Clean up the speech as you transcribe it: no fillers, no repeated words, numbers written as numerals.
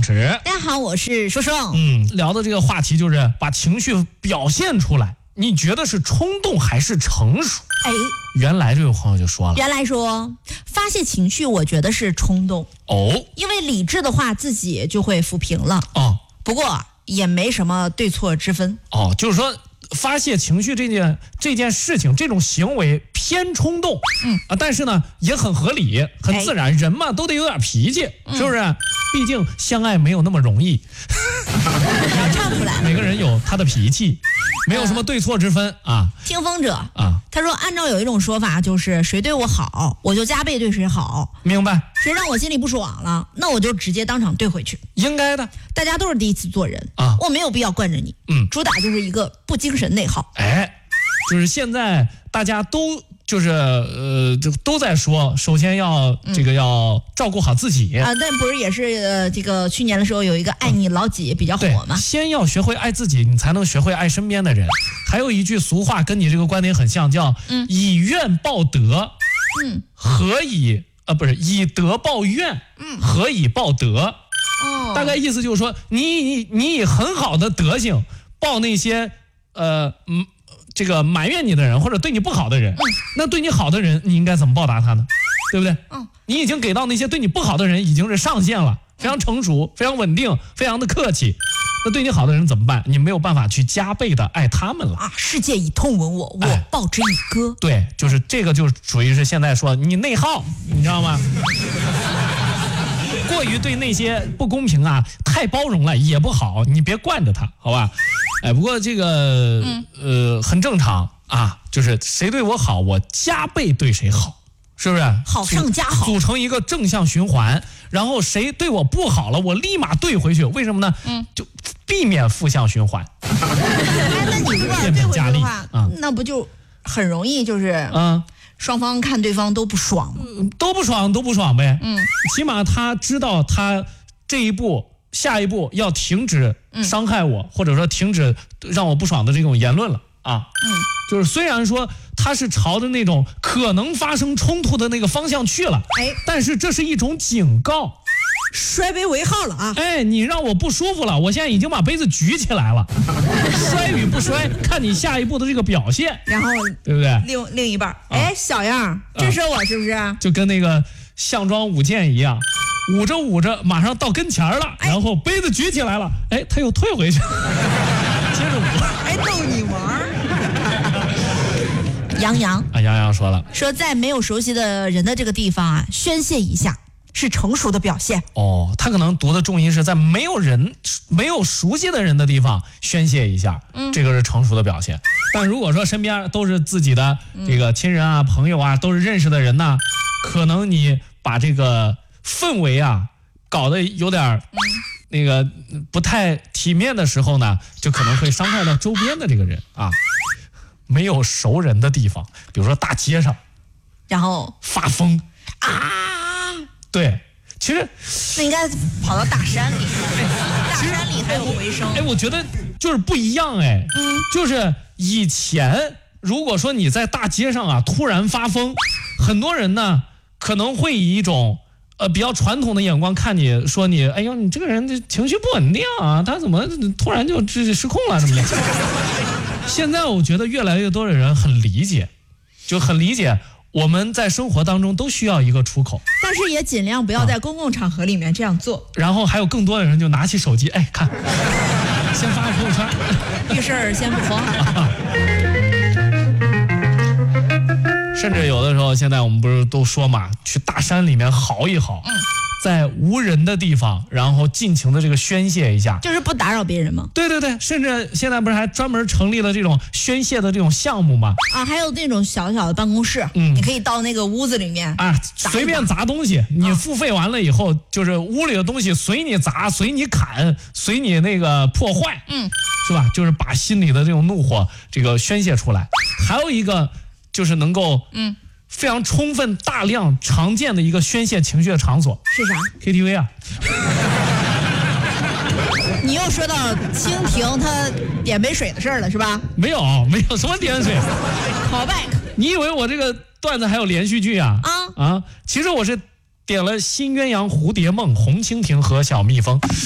池。 大家好，我是说说。 聊的这个话题就是把情绪表现出来，你觉得是冲动还是成熟？原来这位朋友就说了， 原来说发泄情绪，我觉得是冲动哦， 因为理智的话自己就会抚平了哦， 不过也没什么对错之分哦，就是说发泄情绪这件事情，这种行为偏冲动，但是呢也很合理，很自然，人嘛都得有点脾气，是不是？毕竟相爱没有那么容易， 要唱出来。 每个人有他的脾气，没有什么对错之分啊。 听风者啊， 他说按照有一种说法，就是谁对我好，我就加倍对谁好。 明白？ 谁让我心里不爽了，那我就直接当场对回去。 应该的。 大家都是第一次做人啊， 我没有必要惯着你。主打就是一个不精神内耗。 就是现在大家都就是就都在说，首先要要照顾好自己啊。但不是也是这个去年的时候有一个爱你老几比较火吗？ 先要学会爱自己，你才能学会爱身边的人。还有一句俗话跟你这个观点很像，叫以怨报德，何以以德报怨，何以报德？大概意思就是说，你以很好的德行报那些这个埋怨你的人或者对你不好的人，那对你好的人你应该怎么报答他呢？对不对？你已经给到那些对你不好的人已经是上限了，非常成熟，非常稳定，非常的客气。那对你好的人怎么办？你没有办法去加倍的爱他们了啊！ 世界以痛吻我，我报之以歌。 对，就是这个，就属于是现在说你内耗，你知道吗？过于对那些不公平啊，太包容了也不好，你别惯着他，好吧？不过这个很正常啊，就是谁对我好，我加倍对谁好，是不是？ 好上加好， 组成一个正向循环。然后谁对我不好了，我立马对回去，为什么呢？就避免负向循环。 那你如果要对回去的话，那不就很容易就是双方看对方都不爽吗？ 都不爽呗。起码他知道他这一步下一步要停止伤害我，或者说停止让我不爽的这种言论了啊。就是虽然说他是朝着那种可能发生冲突的那个方向去了，但是这是一种警告。 摔杯为号了啊！ 你让我不舒服了，我现在已经把杯子举起来了，摔与不摔看你下一步的这个表现， 然后对不对？ 另一半，小样，这是我是不是？ 就跟那个项庄舞剑一样，舞着马上到跟前了，然后杯子举起来了，他又退回去，接着舞， 逗你玩。杨洋说了， 说在没有熟悉的人的这个地方啊，宣泄一下是成熟的表现。 他可能读的重音是在没有熟悉的人的地方宣泄一下，这个是成熟的表现。但如果说身边都是自己的这个亲人啊、朋友啊，都是认识的人呢，可能你把这个氛围啊搞得有点那个不太体面的时候呢，就可能会伤害到周边的这个人啊。没有熟人的地方，比如说大街上， 然后发疯对，其实那应该跑到大山里，大山里还有回声。 我觉得就是不一样就是以前如果说你在大街上啊突然发疯，很多人呢可能会以一种比较传统的眼光看你，说你哎呦你这个人这情绪不稳定啊，他怎么突然就失控了什么的。现在我觉得越来越多的人很理解我们在生活当中都需要一个出口， 但是也尽量不要在公共场合里面这样做。 然后还有更多的人就拿起手机，看，先发个朋友圈， 遇事儿先不慌。 甚至有的时候，现在我们不是都说嘛，去大山里面嚎一嚎，在无人的地方，然后尽情的这个宣泄一下， 就是不打扰别人吗？ 对，甚至现在不是还专门成立了这种宣泄的这种项目吗？ 还有那种小小的办公室，你可以到那个屋子里面随便砸东西，你付费完了以后，就是屋里的东西随你砸，随你砍，随你那个破坏，是吧？就是把心里的这种怒火这个宣泄出来。还有一个就是能够非常充分、大量、常见的一个宣泄情绪的场所是啥 ？KTV 啊。 你又说到蜻蜓他点杯水的事儿了是吧？ 没有什么点水。 Call back。 你以为我这个段子还有连续剧啊？其实我是点了《新鸳鸯蝴蝶梦》、红蜻蜓和小蜜蜂。